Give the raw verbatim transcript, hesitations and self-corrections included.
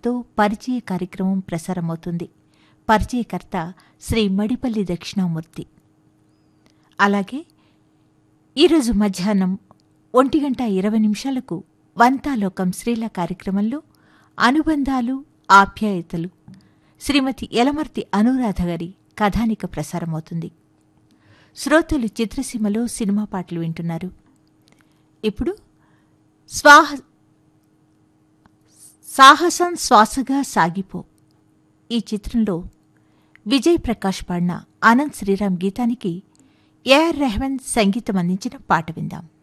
వారితో పరిచయ కార్యక్రమం ప్రసారమవుతుంది. పరిచయకర్త శ్రీ మడిపల్లి దక్షిణామూర్తి. అలాగే ఈరోజు మధ్యాహ్నం ఒంటి గంట ఇరవై నిమిషాలకు వంతాలోకం స్త్రీల కార్యక్రమంలో అనుబంధాలు ఆప్యాయతలు శ్రీమతి యలమర్తి అనురాధ గారి కథానిక ప్రసారమవుతుంది. శ్రోతలు చిత్రసీమలో సినిమా పాటలు వింటున్నారు. ఇప్పుడు స్వాహ సాహసం శ్వాసగా సాగిపో ఈ చిత్రంలో విజయ్ ప్రకాష్ పాడిన ఆనంద్ శ్రీరామ్ గీతానికి ఏఆర్ రెహమాన్ సంగీతం అందించిన పాట విందాం.